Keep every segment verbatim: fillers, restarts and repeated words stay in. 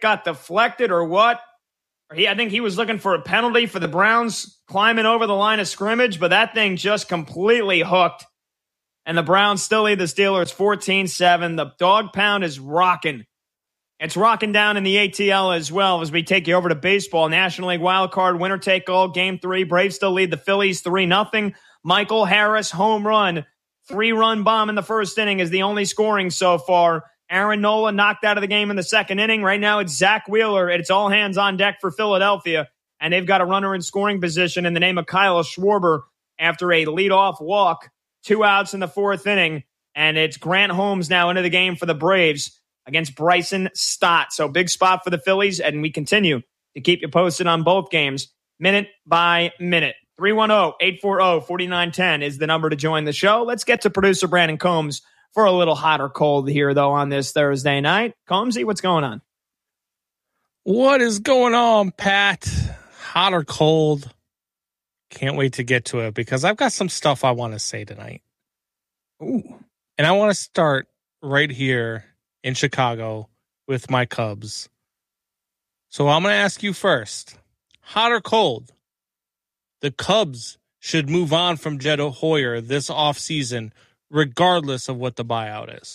got deflected or what. He, I think he was looking for a penalty for the Browns climbing over the line of scrimmage, but that thing just completely hooked. And the Browns still lead the Steelers fourteen seven. The dog pound is rocking. It's rocking down in the A T L as well as we take you over to baseball. National League wild card, winner take all, game three. Braves still lead the Phillies three nothing. Michael Harris, home run. Three-run bomb in the first inning is the only scoring so far. Aaron Nola knocked out of the game in the second inning. Right now it's Zach Wheeler. It's all hands on deck for Philadelphia. And they've got a runner in scoring position in the name of Kyle Schwarber after a leadoff walk. Two outs in the fourth inning. And it's Grant Holmes now into the game for the Braves against Bryson Stott. So big spot for the Phillies. And we continue to keep you posted on both games minute by minute. three one zero, eight four zero, four nine one zero is the number to join the show. Let's get to producer Brandon Combs for a little hot or cold here, though, on this Thursday night. Combsy, what's going on? What is going on, Pat? Hot or cold? Can't wait to get to it because I've got some stuff I want to say tonight. Ooh. And I want to start right here in Chicago with my Cubs. So I'm going to ask you first, hot or cold? The Cubs should move on from Jed Hoyer this offseason, regardless of what the buyout is.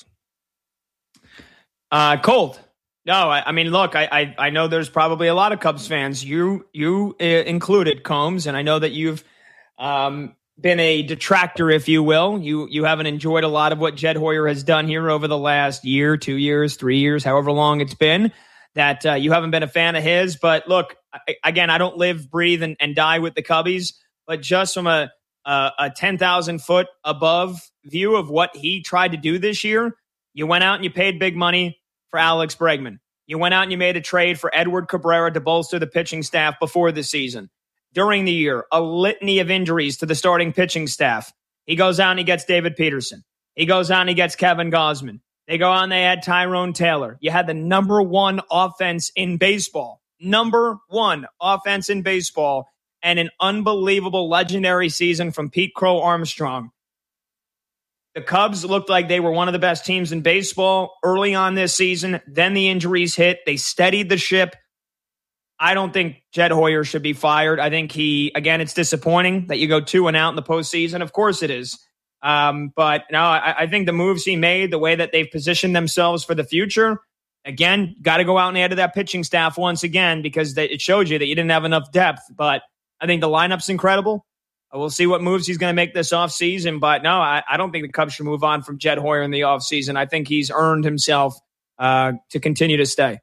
Uh, cold. No, I, I mean, look, I, I I know there's probably a lot of Cubs fans, you you uh, included, Combs, and I know that you've um, been a detractor, if you will. You you haven't enjoyed a lot of what Jed Hoyer has done here over the last year, two years, three years, however long it's been. That uh, you haven't been a fan of his. But look, I, again, I don't live, breathe, and, and die with the Cubbies, but just from a a, a ten thousand foot above view of what he tried to do this year, you went out and you paid big money for Alex Bregman. You went out and you made a trade for Edward Cabrera to bolster the pitching staff before the season. During the year, a litany of injuries to the starting pitching staff. He goes out and he gets David Peterson. He goes out and he gets Kevin Gausman. They go out and they had Tyrone Taylor. You had the number one offense in baseball. Number one offense in baseball. And an unbelievable legendary season from Pete Crow Armstrong. The Cubs looked like they were one of the best teams in baseball early on this season. Then the injuries hit. They steadied the ship. I don't think Jed Hoyer should be fired. I think he, again, it's disappointing that you go two and out in the postseason. Of course it is. Um, but no, I, I think the moves he made, the way that they've positioned themselves for the future, again, got to go out and add to that pitching staff once again because they, it showed you that you didn't have enough depth. But I think the lineup's incredible. We'll see what moves he's going to make this offseason. But no, I, I don't think the Cubs should move on from Jed Hoyer in the offseason. I think he's earned himself uh, to continue to stay.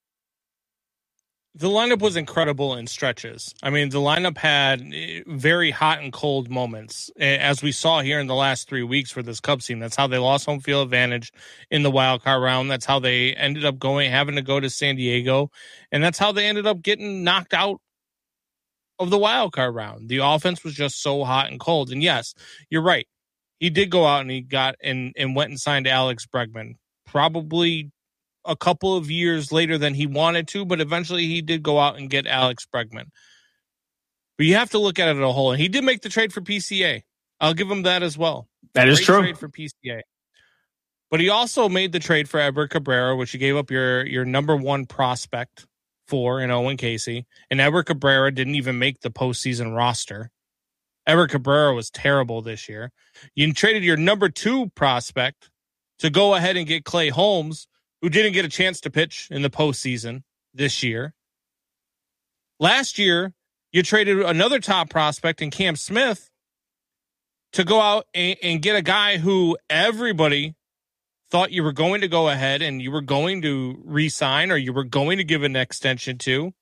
The lineup was incredible in stretches. I mean, the lineup had very hot and cold moments, as we saw here in the last three weeks for this Cubs team. That's how they lost home field advantage in the wild card round. That's how they ended up going, having to go to San Diego. And that's how they ended up getting knocked out of the wild card round. The offense was just so hot and cold. And yes, you're right. He did go out and he got and, and went and signed Alex Bregman. Probably a couple of years later than he wanted to, but eventually he did go out and get Alex Bregman. But you have to look at it as a whole. And he did make the trade for P C A. I'll give him that as well. That is Great true. Trade for P C A. But he also made the trade for Edward Cabrera, which you gave up your, your number one prospect for in Owen Casey. And Edward Cabrera didn't even make the postseason roster. Edward Cabrera was terrible this year. You traded your number two prospect to go ahead and get Clay Holmes, who didn't get a chance to pitch in the postseason this year. Last year, you traded another top prospect in Cam Smith to go out and, and get a guy who everybody thought you were going to go ahead and you were going to re-sign or you were going to give an extension to.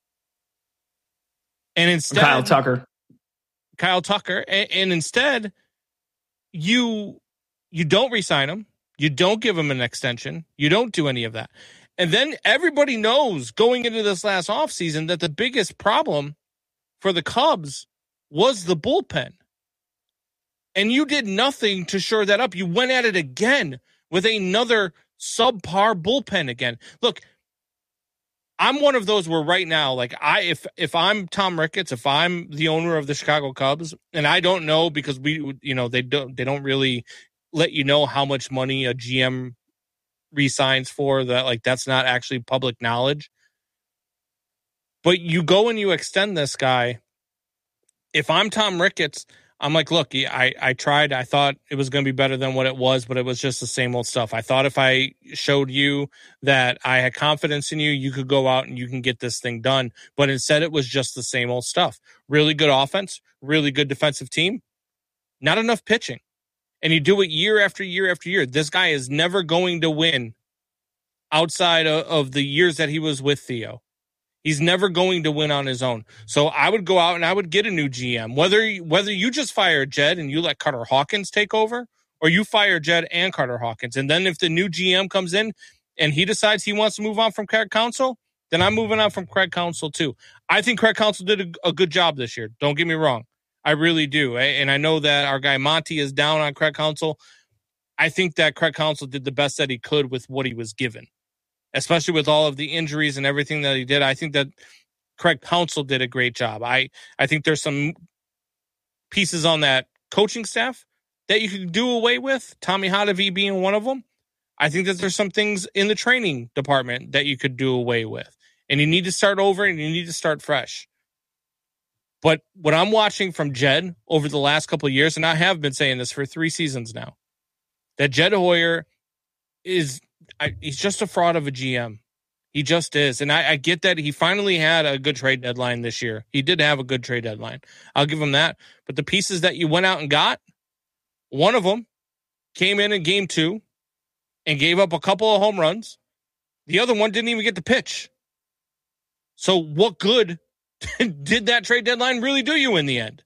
And instead... Kyle Tucker. Kyle Tucker. And, and instead, you you don't re-sign him. You don't give him an extension. You don't do any of that. And then everybody knows going into this last offseason that the biggest problem for the Cubs was the bullpen. And you did nothing to shore that up. You went at it again with another subpar bullpen again. Look, I'm one of those where right now, like I, if if I'm Tom Ricketts, if I'm the owner of the Chicago Cubs, and I don't know because we, you know, they don't they don't really let you know how much money a G M re-signs for, that like that's not actually public knowledge. But you go and you extend this guy. If I'm Tom Ricketts, I'm like, look, I, I tried. I thought it was going to be better than what it was, but it was just the same old stuff. I thought if I showed you that I had confidence in you, you could go out and you can get this thing done. But instead, it was just the same old stuff. Really good offense, really good defensive team, not enough pitching. And you do it year after year after year. This guy is never going to win outside of, of the years that he was with Theo. He's never going to win on his own. So I would go out and I would get a new G M. Whether whether you just fire Jed and you let Carter Hawkins take over, or you fire Jed and Carter Hawkins. And then if the new G M comes in and he decides he wants to move on from Craig Counsell, then I'm moving on from Craig Counsell too. I think Craig Counsell did a, a good job this year. Don't get me wrong. I really do. And I know that our guy Monty is down on Craig Counsell. I think that Craig Counsell did the best that he could with what he was given, especially with all of the injuries and everything that he did. I think that Craig Counsell did a great job. I, I think there's some pieces on that coaching staff that you could do away with, Tommy Hotovy being one of them. I think that there's some things in the training department that you could do away with. And you need to start over and you need to start fresh. But what I'm watching from Jed over the last couple of years, and I have been saying this for three seasons now, that Jed Hoyer is... I, he's just a fraud of a G M. He just is. And I, I get that he finally had a good trade deadline this year. He did have a good trade deadline. I'll give him that. But the pieces that you went out and got, one of them came in in game two and gave up a couple of home runs. The other one didn't even get to pitch. So what good did that trade deadline really do you in the end?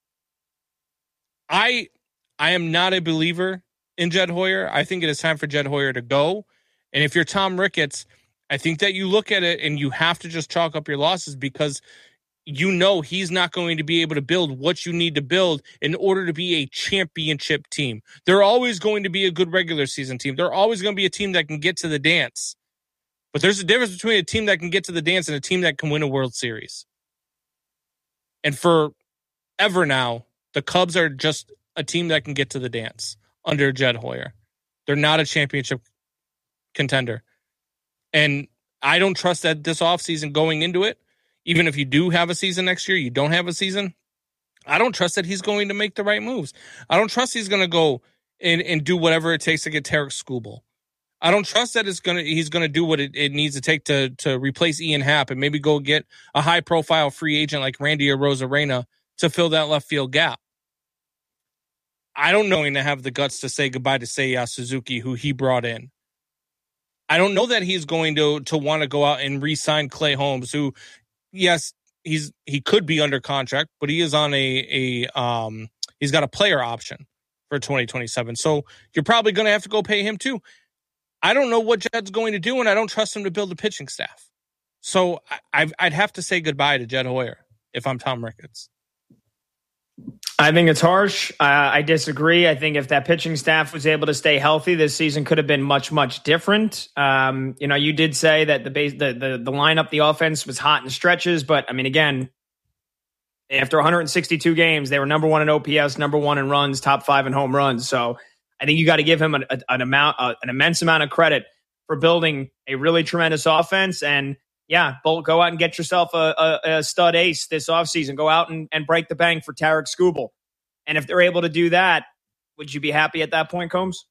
I I am not a believer in Jed Hoyer. I think it is time for Jed Hoyer to go. And if you're Tom Ricketts, I think that you look at it and you have to just chalk up your losses, because you know he's not going to be able to build what you need to build in order to be a championship team. They're always going to be a good regular season team. They're always going to be a team that can get to the dance. But there's a difference between a team that can get to the dance and a team that can win a World Series. And forever now, the Cubs are just a team that can get to the dance under Jed Hoyer. They're not a championship contender. And I don't trust that this offseason going into it, even if you do have a season next year, you don't have a season, I don't trust that he's going to make the right moves. I don't trust he's going to go and, and do whatever it takes to get Tarek Skubal. I don't trust that it's gonna he's going to do what it, it needs to take to, to replace Ian Happ and maybe go get a high-profile free agent like Randy Arozarena to fill that left field gap. I don't know him to have the guts to say goodbye to Seiya Suzuki, who he brought in. I don't know that he's going to to want to go out and re-sign Clay Holmes, who, yes, he's he could be under contract, but he is on a a um he's got a player option for twenty twenty-seven. So you're probably going to have to go pay him too. I don't know what Jed's going to do, and I don't trust him to build a pitching staff. So I, I'd have to say goodbye to Jed Hoyer if I'm Tom Ricketts. I think it's harsh. Uh, I disagree. I think if that pitching staff was able to stay healthy, this season could have been much, much different. Um, you know, you did say that the base, the, the the lineup, the offense was hot in stretches, but I mean, again, after one hundred sixty-two games, they were number one in O P S, number one in runs, top five in home runs. So I think you got to give him an, a, an amount, uh, an immense amount of credit for building a really tremendous offense. And yeah, Bolt, go out and get yourself a, a, a stud ace this offseason. Go out and, and break the bank for Tarek Skubal. And if they're able to do that, would you be happy at that point, Combs?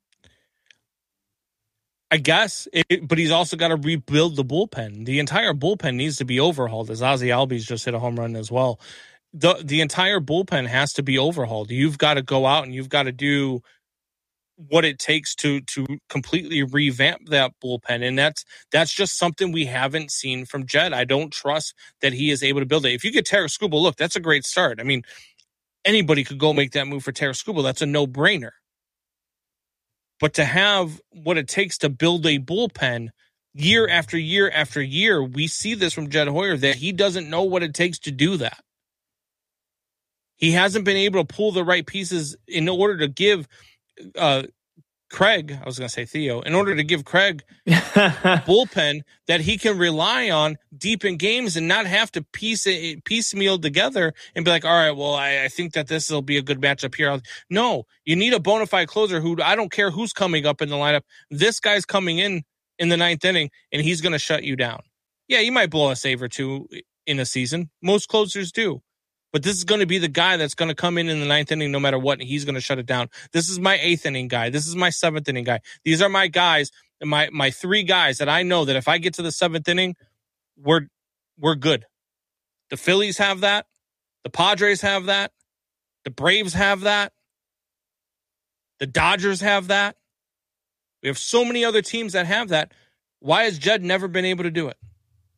I guess, it, but he's also got to rebuild the bullpen. The entire bullpen needs to be overhauled, as Ozzie Albies just hit a home run as well. The, the entire bullpen has to be overhauled. You've got to go out and you've got to do what it takes to to completely revamp that bullpen. And that's that's just something we haven't seen from Jed. I don't trust that he is able to build it. If you get Tarek Skubal, look, that's a great start. I mean, anybody could go make that move for Tarek Skubal. That's a no-brainer. But to have what it takes to build a bullpen year after year after year, we see this from Jed Hoyer, that he doesn't know what it takes to do that. He hasn't been able to pull the right pieces in order to give uh, Craig, I was going to say Theo, in order to give Craig a bullpen that he can rely on deep in games and not have to piece it, piecemeal together and be like, all right, well, I, I think that this will be a good matchup here. No, you need a bona fide closer who, I don't care who's coming up in the lineup. This guy's coming in in the ninth inning, and he's going to shut you down. Yeah, you might blow a save or two in a season. Most closers do. But this is going to be the guy that's going to come in in the ninth inning no matter what, and he's going to shut it down. This is my eighth inning guy. This is my seventh inning guy. These are my guys, my my three guys that I know that if I get to the seventh inning, we're we're good. The Phillies have that. The Padres have that. The Braves have that. The Dodgers have that. We have so many other teams that have that. Why has Jed never been able to do it?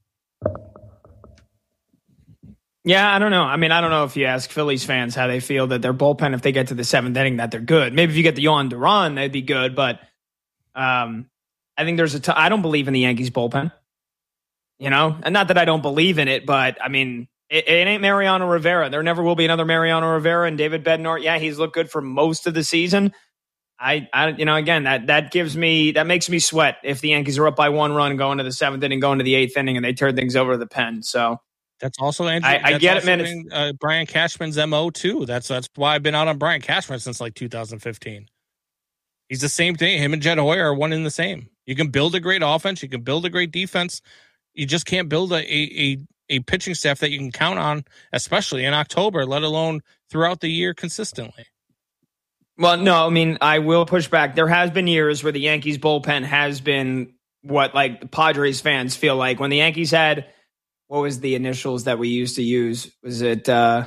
Yeah, I don't know. I mean, I don't know if you ask Phillies fans how they feel that their bullpen, if they get to the seventh inning, that they're good. Maybe if you get the Yohan Duran, they'd be good. But um, I think there's a t- I don't believe in the Yankees bullpen. You know? And not that I don't believe in it, but I mean, it, it ain't Mariano Rivera. There never will be another Mariano Rivera. And David Bednar, yeah, he's looked good for most of the season. I, I, you know, again, that that gives me, that makes me sweat if the Yankees are up by one run going to the seventh inning, going to the eighth inning, and they turn things over to the pen. So that's also Andrew, I, I that's get also it, man. Been, uh, Brian Cashman's M O too. That's that's why I've been out on Brian Cashman since like two thousand fifteen. He's the same thing. Him and Jed Hoyer are one in the same. You can build a great offense. You can build a great defense. You just can't build a a a, a pitching staff that you can count on, especially in October, let alone throughout the year consistently. Well, no, I mean, I will push back. There has been years where the Yankees bullpen has been what like the Padres fans feel like when the Yankees had, what was the initials that we used to use? Was it, uh,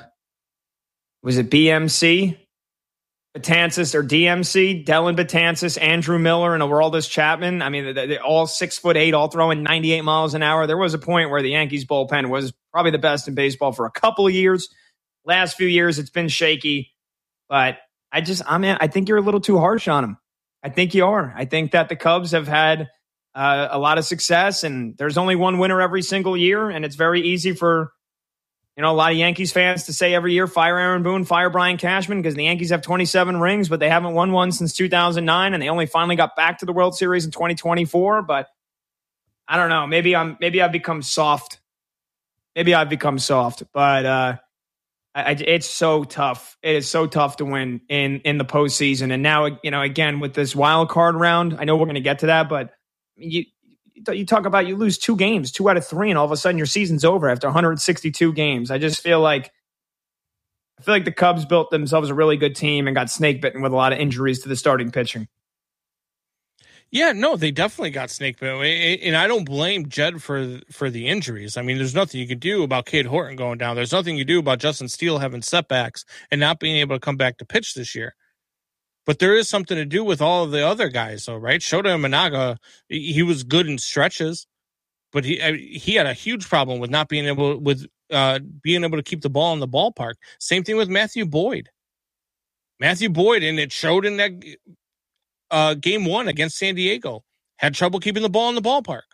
was it B M C? Betances or D M C? Dellin Betances, Andrew Miller, and Aroldis Chapman. I mean, they're all six foot eight, all throwing ninety-eight miles an hour. There was a point where the Yankees bullpen was probably the best in baseball for a couple of years. Last few years, it's been shaky, but I just, I mean, I think you're a little too harsh on them. I think you are. I think that the Cubs have had uh, a lot of success, and there's only one winner every single year, and it's very easy for, you know, a lot of Yankees fans to say every year, fire Aaron Boone, fire Brian Cashman, because the Yankees have twenty-seven rings, but they haven't won one since two thousand nine, and they only finally got back to the World Series in twenty twenty-four. But I don't know. Maybe I'm, maybe I've become soft. Maybe I've become soft, but uh, I, it's so tough. It is so tough to win in, in the postseason. And now, you know, again, with this wild card round, I know we're going to get to that, but you you talk about you lose two games, two out of three, and all of a sudden your season's over after one hundred sixty-two games. I just feel like I feel like the Cubs built themselves a really good team and got snake bitten with a lot of injuries to the starting pitching. Yeah, no, they definitely got snake bitten, and I don't blame Jed for for the injuries. I mean, there's nothing you can do about Cade Horton going down. There's nothing you do about Justin Steele having setbacks and not being able to come back to pitch this year. But there is something to do with all of the other guys, though, right? Shota Imanaga, he was good in stretches, but he he had a huge problem with not being able with uh, being able to keep the ball in the ballpark. Same thing with Matthew Boyd. Matthew Boyd, and it showed in that. Uh, game one against San Diego, had trouble keeping the ball in the ballpark.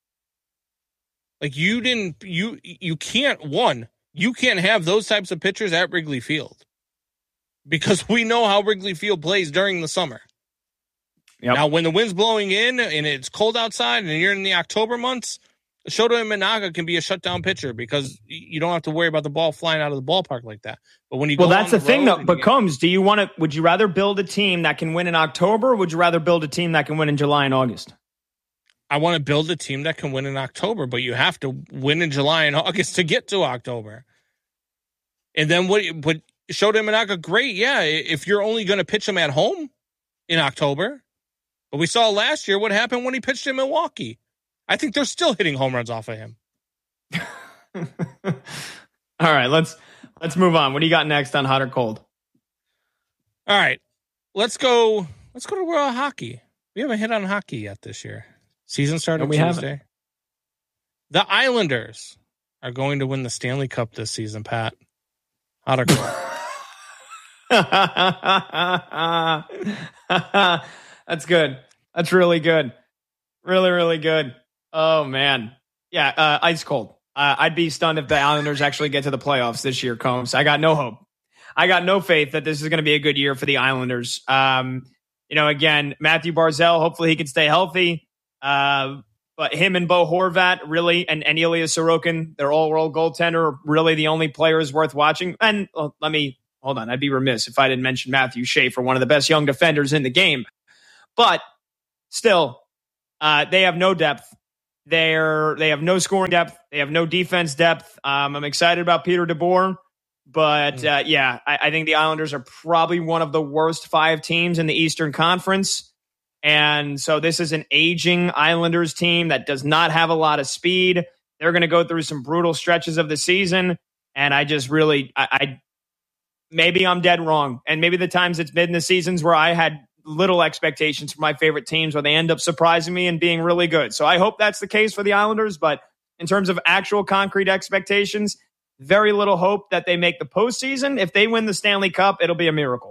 Like you didn't, you you can't one, you can't have those types of pitchers at Wrigley Field because we know how Wrigley Field plays during the summer. Yep. Now, when the wind's blowing in and it's cold outside and you're in the October months, Shota Imanaga can be a shutdown pitcher because you don't have to worry about the ball flying out of the ballpark like that. But when you well, go that's the, the thing, though. But get... Combs, do you want to? Would you rather build a team that can win in October, or would you rather build a team that can win in July and August? I want to build a team that can win in October, but you have to win in July and August to get to October. And then what? But Shota Imanaga, great, yeah. If you're only going to pitch him at home in October, but we saw last year what happened when he pitched in Milwaukee. I think they're still hitting home runs off of him. All right, let's let's move on. What do you got next on Hot or Cold? All right, let's go. Let's go to World Hockey. We haven't hit on hockey yet this year. Season started no, we Tuesday. Haven't. The Islanders are going to win the Stanley Cup this season, Pat. Hot or Cold? That's good. That's really good. Really, really good. Oh, man. Yeah, uh, ice cold. Uh, I'd be stunned if the Islanders actually get to the playoffs this year, Combs. I got no hope. I got no faith that this is going to be a good year for the Islanders. Um, you know, again, Matthew Barzal, hopefully he can stay healthy. Uh, but him and Bo Horvat, really, and, and Ilya Sorokin, their all-world goaltender, are really the only players worth watching. And well, let me, hold on, I'd be remiss if I didn't mention Matthew Schaefer, one of the best young defenders in the game. But still, uh, they have no depth. They're, they have no scoring depth. They have no defense depth. Um, I'm excited about Peter DeBoer. But, uh, yeah, I, I think the Islanders are probably one of the worst five teams in the Eastern Conference. And so this is an aging Islanders team that does not have a lot of speed. They're going to go through some brutal stretches of the season. And I just really, I, I maybe I'm dead wrong. And maybe the times it's been the seasons where I had little expectations for my favorite teams where they end up surprising me and being really good. So I hope that's the case for the Islanders. But in terms of actual concrete expectations, very little hope that they make the postseason. If they win the Stanley Cup, it'll be a miracle.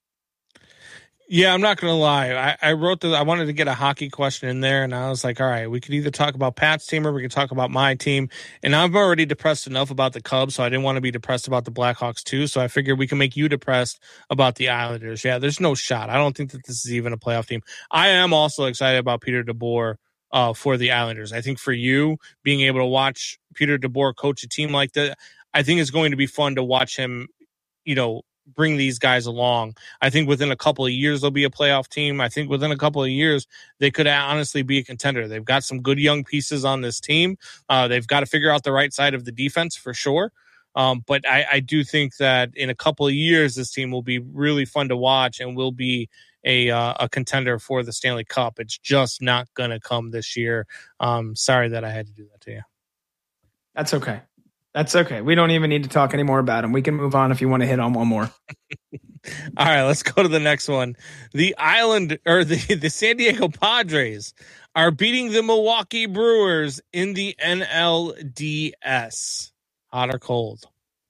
Yeah, I'm not going to lie. I, I wrote the, I wanted to get a hockey question in there, and I was like, all right, we could either talk about Pat's team or we could talk about my team. And I'm already depressed enough about the Cubs, so I didn't want to be depressed about the Blackhawks too. So I figured we can make you depressed about the Islanders. Yeah, there's no shot. I don't think that this is even a playoff team. I am also excited about Peter DeBoer uh, for the Islanders. I think for you, being able to watch Peter DeBoer coach a team like that, I think it's going to be fun to watch him, you know, bring these guys along. I think within a couple of years, they'll be a playoff team. I think within a couple of years, they could honestly be a contender. They've got some good young pieces on this team. Uh, they've got to figure out the right side of the defense for sure. Um, but I, I do think that in a couple of years, this team will be really fun to watch and will be a uh, a contender for the Stanley Cup. It's just not going to come this year. Um, sorry that I had to do that to you. That's okay. That's okay. We don't even need to talk anymore about him. We can move on if you want to hit on one more. All right, let's go to the next one. The Island or the, the San Diego Padres are beating the Milwaukee Brewers in the N L D S. Hot or cold?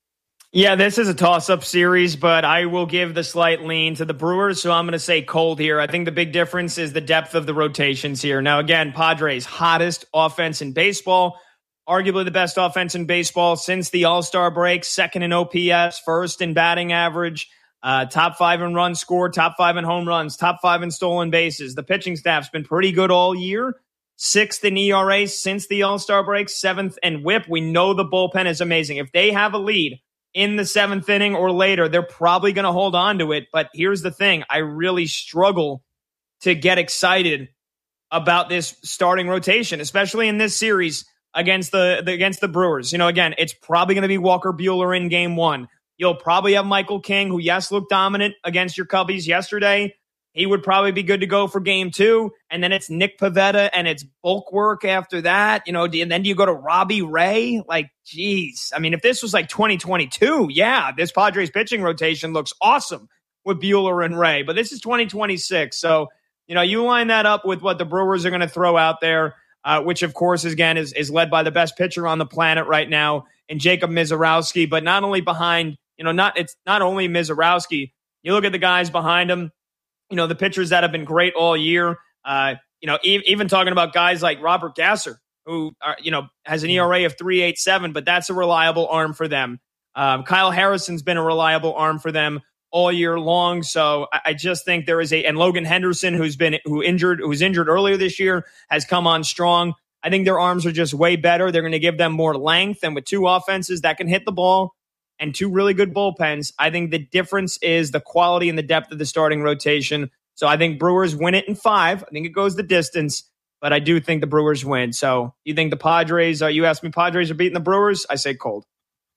Yeah, this is a toss-up series, but I will give the slight lean to the Brewers, so I'm going to say cold here. I think the big difference is the depth of the rotations here. Now, again, Padres, hottest offense in baseball. Arguably the best offense in baseball since the All-Star break, second in O P S, first in batting average, uh, top five in runs scored, top five in home runs, top five in stolen bases. The pitching staff's been pretty good all year. Sixth in E R A since the All-Star break, seventh in whip. We know the bullpen is amazing. If they have a lead in the seventh inning or later, they're probably going to hold on to it. But here's the thing. I really struggle to get excited about this starting rotation, especially in this series against the, the against the Brewers. You know, again, it's probably going to be Walker Buehler in game one. You'll probably have Michael King, who, yes, looked dominant against your Cubbies yesterday. He would probably be good to go for game two. And then it's Nick Pivetta and it's bulk work after that. You know, and then do you go to Robbie Ray? Like, geez. I mean, if this was like twenty twenty-two, yeah, this Padres pitching rotation looks awesome with Buehler and Ray. But this is twenty twenty-six. So, you know, you line that up with what the Brewers are going to throw out there. Uh, which, of course, again, is, is led by the best pitcher on the planet right now in Jacob Misiorowski. But not only behind, you know, not it's not only Misiorowski. You look at the guys behind him, you know, the pitchers that have been great all year. Uh, you know, e- even talking about guys like Robert Gasser, who, are, you know, has an E R A of three point eight seven, but that's a reliable arm for them. Um, Kyle Harrison's been a reliable arm for them all year long. So I just think there is a, and Logan Henderson, who's been, who injured, who was injured earlier this year, has come on strong. I think their arms are just way better. They're going to give them more length, and with two offenses that can hit the ball and two really good bullpens, I think the difference is the quality and the depth of the starting rotation. So I think Brewers win it in five. I think it goes the distance, but I do think the Brewers win. So you think the Padres, uh, you asked me, Padres are beating the Brewers? I say cold.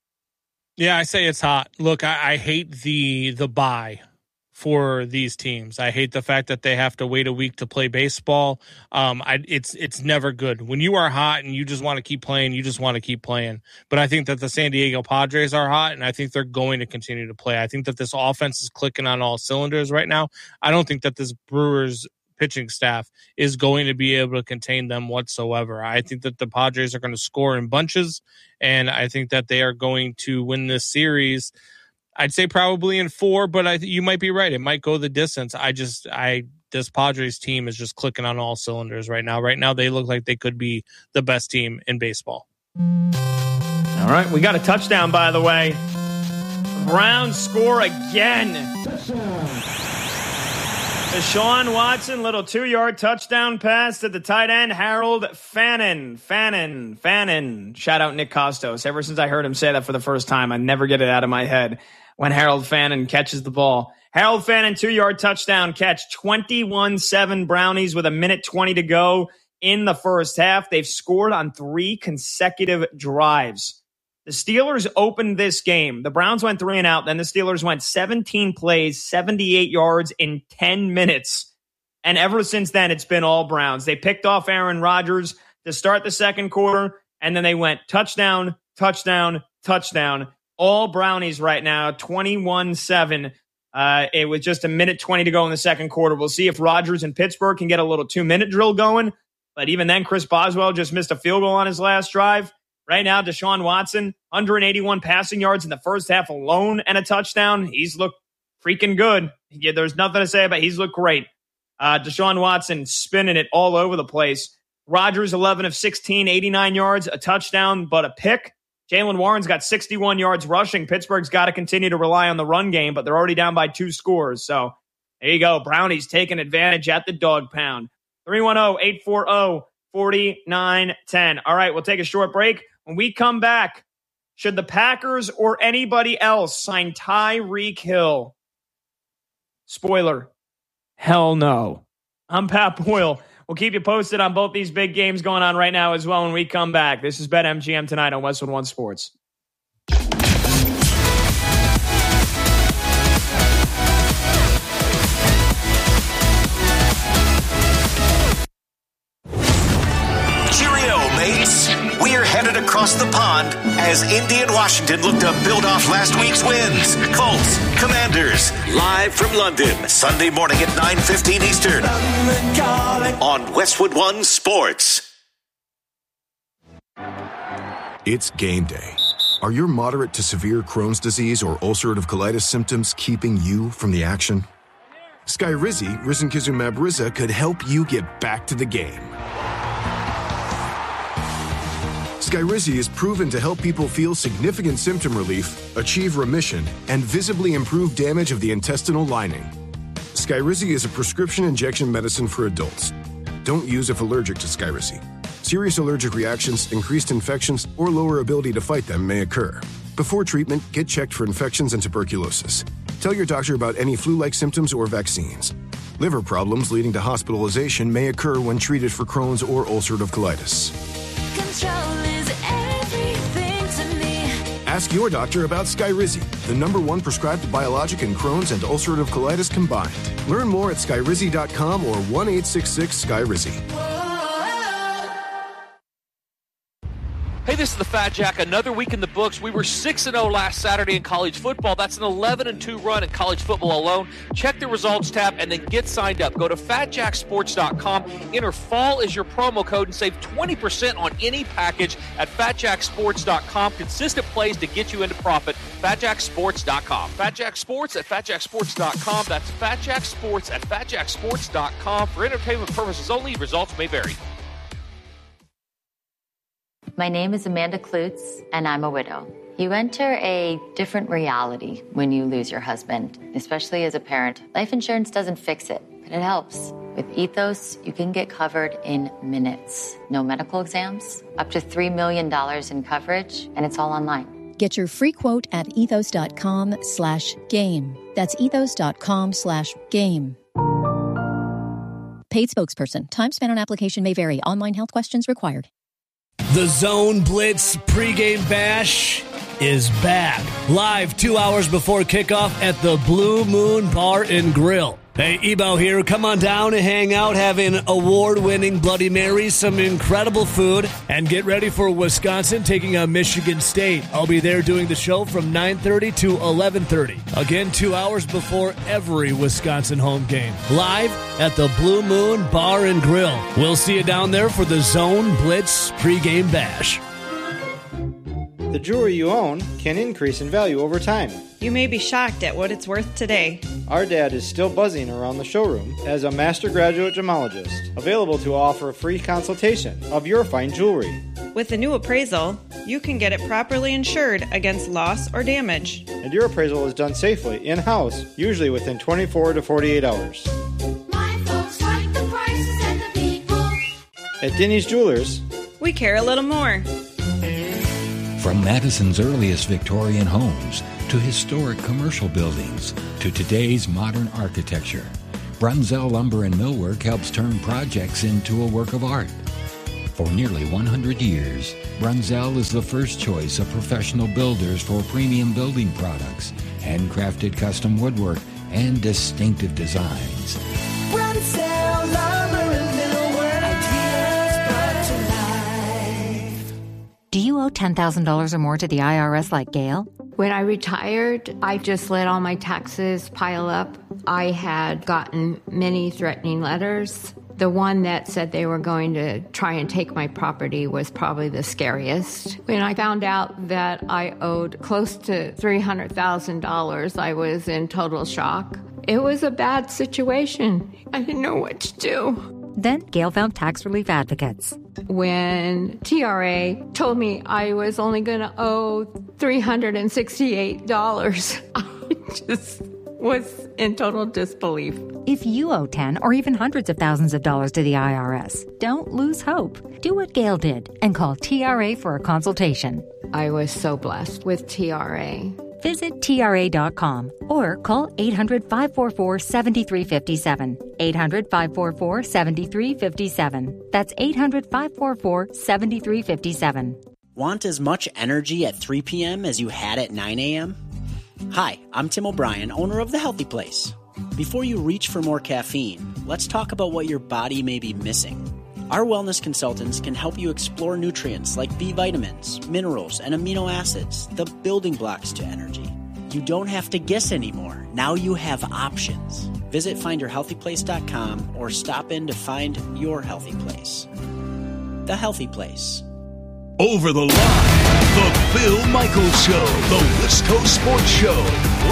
Yeah, I say it's hot. Look, I, I hate the the bye for these teams. I hate the fact that they have to wait a week to play baseball. Um, I, it's it's never good. When you are hot and you just want to keep playing, you just want to keep playing. But I think that the San Diego Padres are hot, and I think they're going to continue to play. I think that this offense is clicking on all cylinders right now. I don't think that this Brewers pitching staff is going to be able to contain them whatsoever. I think that the Padres are going to score in bunches, and I think that they are going to win this series. I'd say probably in four, but I th- you might be right. It might go the distance. I just, I this Padres team is just clicking on all cylinders right now. Right now, they look like they could be the best team in baseball. All right, we got a touchdown, by the way. Browns score again. Deshaun Watson, little two-yard touchdown pass to the tight end, Harold Fannin. Fannin, Fannin. Shout out Nick Costos. Ever since I heard him say that for the first time, I never get it out of my head when Harold Fannin catches the ball. Harold Fannin, two-yard touchdown catch, twenty-one seven Brownies with a minute twenty to go in the first half. They've scored on three consecutive drives. The Steelers opened this game. The Browns went three and out. Then the Steelers went seventeen plays, seventy-eight yards in ten minutes. And ever since then, it's been all Browns. They picked off Aaron Rodgers to start the second quarter, and then they went touchdown, touchdown, touchdown. All Brownies right now, twenty-one seven. Uh, it was just a minute twenty to go in the second quarter. We'll see if Rodgers and Pittsburgh can get a little two-minute drill going. But even then, Chris Boswell just missed a field goal on his last drive. Right now, Deshaun Watson, one hundred eighty-one passing yards in the first half alone and a touchdown. He's looked freaking good. Yeah, there's nothing to say about it. He's looked great. Uh, Deshaun Watson spinning it all over the place. Rodgers, eleven of sixteen, eighty-nine yards, a touchdown, but a pick. Jaylen Warren's got sixty-one yards rushing. Pittsburgh's got to continue to rely on the run game, but they're already down by two scores. So there you go. Brownies taking advantage at the dog pound. three one zero, eight four zero, four nine one zero. All right, we'll take a short break. When we come back, should the Packers or anybody else sign Tyreek Hill? Spoiler, hell no. I'm Pat Boyle. We'll keep you posted on both these big games going on right now as well when we come back. This is BetMGM tonight on Westwood One Sports. We're headed across the pond as Indy and Washington look to build off last week's wins. Colts, Commanders, live from London, Sunday morning at nine fifteen Eastern on Westwood One Sports. It's game day. Are your moderate to severe Crohn's disease or ulcerative colitis symptoms keeping you from the action? Skyrizi, risankizumab Riza, could help you get back to the game. Skyrizi is proven to help people feel significant symptom relief, achieve remission, and visibly improve damage of the intestinal lining. Skyrizi is a prescription injection medicine for adults. Don't use if allergic to Skyrizi. Serious allergic reactions, increased infections, or lower ability to fight them may occur. Before treatment, get checked for infections and tuberculosis. Tell your doctor about any flu-like symptoms or vaccines. Liver problems leading to hospitalization may occur when treated for Crohn's or ulcerative colitis. Control is everything to me. Ask your doctor about Skyrizi, the number one prescribed biologic in Crohn's and ulcerative colitis combined. Learn more at skyrizi dot com or one eight six six Skyrizi. Hey, this is the Fat Jack. Another week in the books. We were six and oh last Saturday in college football. That's an eleven and two run in college football alone. Check the results tab and then get signed up. Go to fat jack sports dot com. Enter fall as your promo code and save twenty percent on any package at fat jack sports dot com. Consistent plays to get you into profit. fat jack sports dot com. Fat Jack Sports at fat jack sports dot com. That's Fat Jack Sports at fat jack sports dot com. For entertainment purposes only, results may vary. My name is Amanda Klutz, and I'm a widow. You enter a different reality when you lose your husband, especially as a parent. Life insurance doesn't fix it, but it helps. With Ethos, you can get covered in minutes. No medical exams, up to three million dollars in coverage, and it's all online. Get your free quote at ethos dot com slash game. That's ethos dot com slash game. Paid spokesperson. Time spent on application may vary. Online health questions required. The Zone Blitz pregame bash is back. Live two hours before kickoff at the Blue Moon Bar and Grill. Hey, Ebo here. Come on down and hang out, having award-winning Bloody Marys, some incredible food, and get ready for Wisconsin taking on Michigan State. I'll be there doing the show from nine thirty to eleven thirty. Again, two hours before every Wisconsin home game. Live at the Blue Moon Bar and Grill. We'll see you down there for the Zone Blitz pregame bash. The jewelry you own can increase in value over time. You may be shocked at what it's worth today. Our dad is still buzzing around the showroom as a master graduate gemologist, available to offer a free consultation of your fine jewelry. With the new appraisal, you can get it properly insured against loss or damage. And your appraisal is done safely, in-house, usually within twenty-four to forty-eight hours. At Denny's Jewelers, we care a little more. From Madison's earliest Victorian homes to historic commercial buildings to today's modern architecture, Brunzell Lumber and Millwork helps turn projects into a work of art. For nearly one hundred years, Brunzell is the first choice of professional builders for premium building products, handcrafted custom woodwork, and distinctive designs. Brunzell Lumber and Millwork, ideas brought to life. Do you owe ten thousand dollars or more to the I R S like Gail? When I retired, I just let all my taxes pile up. I had gotten many threatening letters. The one that said they were going to try and take my property was probably the scariest. When I found out that I owed close to three hundred thousand dollars, I was in total shock. It was a bad situation. I didn't know what to do. Then Gail found tax relief advocates. When T R A told me I was only going to owe three hundred sixty-eight dollars, I just was in total disbelief. If you owe ten or even hundreds of thousands of dollars to the I R S, don't lose hope. Do what Gail did and call T R A for a consultation. I was so blessed with T R A. Visit T R A dot com or call eight hundred, five four four, seven three five seven. eight hundred, five four four, seven three five seven. That's eight hundred, five four four, seven three five seven. Want as much energy at three p.m. as you had at nine a.m.? Hi, I'm Tim O'Brien, owner of The Healthy Place. Before you reach for more caffeine, let's talk about what your body may be missing. Our wellness consultants can help you explore nutrients like B vitamins, minerals, and amino acids, the building blocks to energy. You don't have to guess anymore. Now you have options. Visit find your healthy place dot com or stop in to find your healthy place. The Healthy Place. Over the Line, the Bill Michaels Show, the West Coast Sports Show.